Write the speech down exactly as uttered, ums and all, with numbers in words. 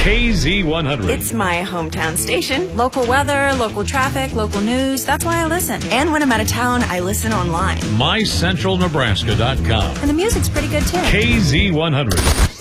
K Z one hundred. It's my hometown station. Local weather, local traffic, local news. That's why I listen. And when I'm out of town, I listen online. my central nebraska dot com. And the music's pretty good, too. K Z one hundred.